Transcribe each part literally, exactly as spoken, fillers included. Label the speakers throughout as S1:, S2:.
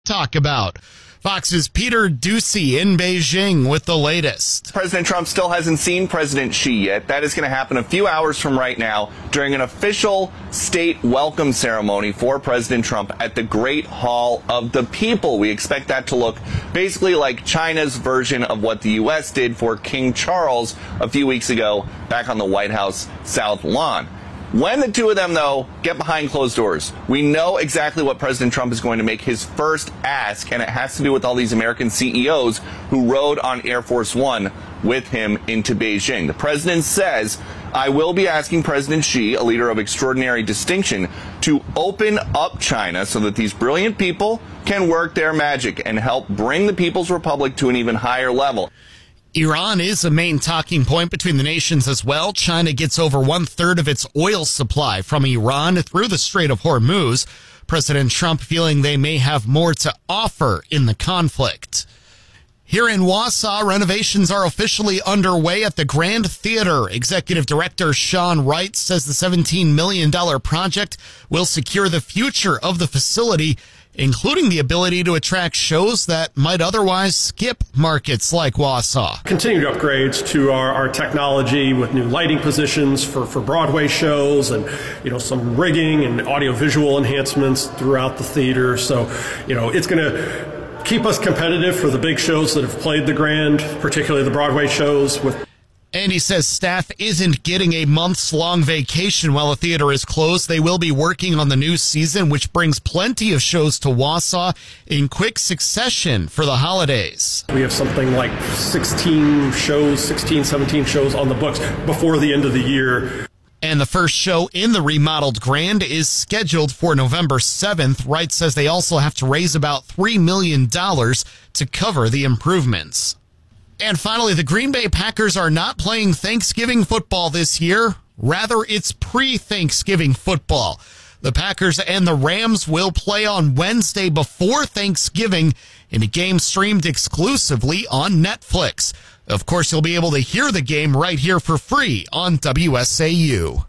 S1: talk about. Fox's Peter Doocy in Beijing with the latest.
S2: President Trump still hasn't seen President Xi yet. That is going to happen a few hours from right now during an official state welcome ceremony for President Trump at the Great Hall of the People. We expect that to look basically like China's version of what the U S did for King Charles a few weeks ago back on the White House South Lawn. When the two of them, though, get behind closed doors, we know exactly what President Trump is going to make his first ask, and it has to do with all these American C E Os who rode on Air Force One with him into Beijing. The president says, I will be asking President Xi, a leader of extraordinary distinction, to open up China so that these brilliant people can work their magic and help bring the People's Republic to an even higher level.
S1: Iran is a main talking point between the nations as well. China gets over one-third of its oil supply from Iran through the Strait of Hormuz. President Trump feeling they may have more to offer in the conflict. Here in Wausau, renovations are officially underway at the Grand Theater. Executive Director Sean Wright says the seventeen million dollars project will secure the future of the facility, including the ability to attract shows that might otherwise skip markets like Wausau.
S3: Continued upgrades to our, our technology with new lighting positions for, for Broadway shows and, you know, some rigging and audiovisual enhancements throughout the theater. So, you know, it's going to keep us competitive for the big shows that have played the Grand, particularly the Broadway shows with.
S1: And he says staff isn't getting a months-long vacation while the theater is closed. They will be working on the new season, which brings plenty of shows to Wausau in quick succession for the holidays.
S3: We have something like sixteen shows, sixteen, seventeen shows on the books before the end of the year.
S1: And the first show in the remodeled Grand is scheduled for November seventh. Wright says they also have to raise about three million dollars to cover the improvements. And finally, the Green Bay Packers are not playing Thanksgiving football this year. Rather, it's pre-Thanksgiving football. The Packers and the Rams will play on Wednesday before Thanksgiving in a game streamed exclusively on Netflix. Of course, you'll be able to hear the game right here for free on W S A U.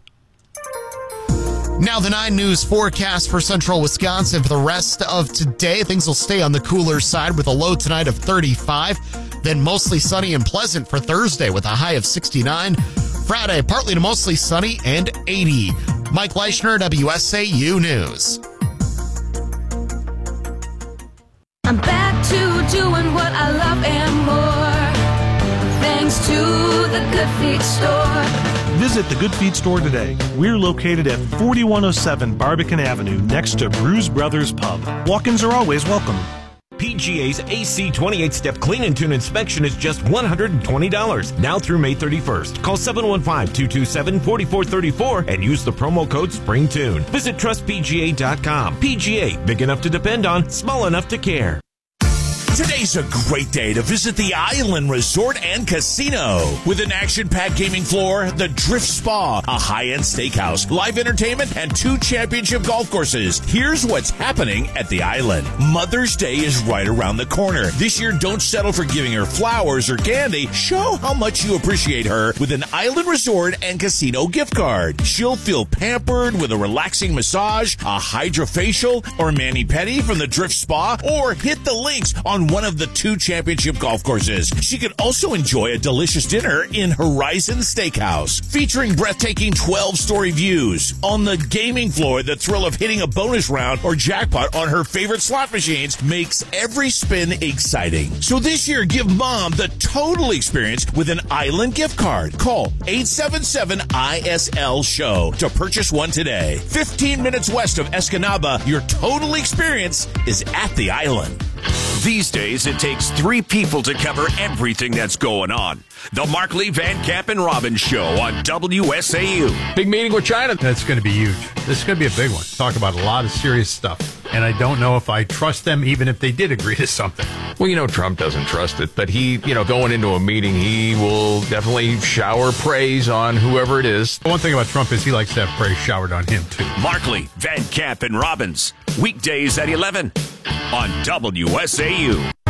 S1: Now the nine News forecast for central Wisconsin for the rest of today. Things will stay on the cooler side with a low tonight of thirty-five. Then mostly sunny and pleasant for Thursday with a high of sixty-nine. Friday, partly to mostly sunny and eighty. Mike Leischner, W S A U News.
S4: I'm back to doing what I love and more. Thanks to the Good Feet Store.
S5: Visit the Good Feet Store today. We're located at forty-one oh seven Barbican Avenue next to Brews Brothers Pub. Walk-ins are always welcome.
S6: P G A's A C twenty-eight step clean and tune inspection is just one hundred twenty dollars now through May thirty-first. Call seven one five, two two seven, four four three four and use the promo code SPRINGTUNE. Visit trust P G A dot com. P G A, big enough to depend on, small enough to care.
S7: Today's a great day to visit the Island Resort and Casino. With an action-packed gaming floor, the Drift Spa, a high-end steakhouse, live entertainment, and two championship golf courses. Here's what's happening at the Island. Mother's Day is right around the corner. This year, don't settle for giving her flowers or candy. Show how much you appreciate her with an Island Resort and Casino gift card. She'll feel pampered with a relaxing massage, a hydrofacial, or mani-pedi from the Drift Spa, or hit the links on one of the two championship golf courses. She could also enjoy a delicious dinner in Horizon Steakhouse, featuring breathtaking twelve-story views. On the gaming floor, the thrill of hitting a bonus round or jackpot on her favorite slot machines makes every spin exciting. So this year, give Mom the total experience with an Island gift card. Call eight seven seven I S L SHOW to purchase one today. fifteen minutes west of Escanaba, your total experience is at the Island.
S8: These days, it takes three people to cover everything that's going on. The Markley, Van Camp, and Robbins Show on W S A U.
S9: Big meeting with China. That's going to be huge. This is going to be a big one. Talk about a lot of serious stuff. And I don't know if I trust them, even if they did agree to something.
S10: Well, you know, Trump doesn't trust it, but he, you know, going into a meeting, he will definitely shower praise on whoever it is.
S9: One thing about Trump is he likes to have praise showered on him, too.
S8: Markley, Van Camp, and Robbins. Weekdays at eleven on W S A U.